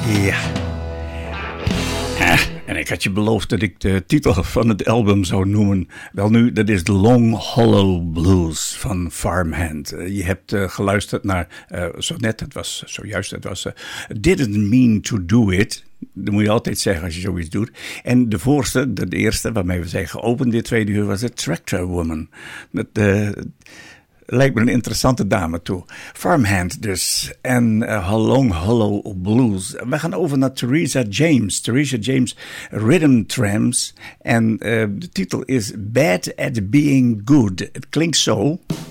Ja. En ik had je beloofd dat ik de titel van het album zou noemen. Wel nu, dat is The Long Hollow Blues van Farmhand. Je hebt geluisterd naar, zojuist, het was Didn't Mean to Do It. Dat moet je altijd zeggen als je zoiets doet. En de eerste waarmee we zijn geopend dit tweede uur was het Tractor Woman. Dat lijkt me een interessante dame toe. Farmhand dus. En Long Hollow Blues. We gaan over naar Theresa James. Theresa James, Rhythm Trams. En de titel is Bad at Being Good. Het klinkt zo.